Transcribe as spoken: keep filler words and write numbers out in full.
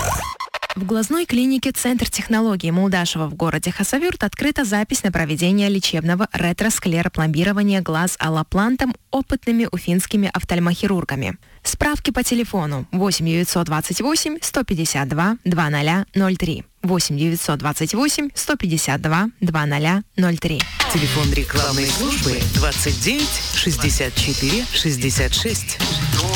В глазной клинике «Центр технологий» Молдашева в городе Хасавюрт открыта запись на проведение лечебного ретросклеропломбирования глаз аллоплантом опытными уфимскими офтальмохирургами. Справки по телефону восемь девятьсот двадцать восемь сто пятьдесят два двадцать ноль три. восемь девятьсот двадцать восемь сто пятьдесят два двадцать ноль три. Телефон рекламной службы двадцать девять шестьдесят четыре шестьдесят шесть.